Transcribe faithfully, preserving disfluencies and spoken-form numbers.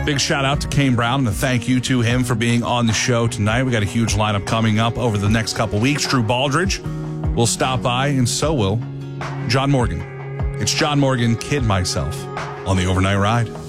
Big shout out to Kane Brown and a thank you to him for being on the show tonight. We got a huge lineup coming up over the next couple weeks. Drew Baldridge will stop by, and so will John Morgan. It's John Morgan, Kid Myself, on the Overnight Ride.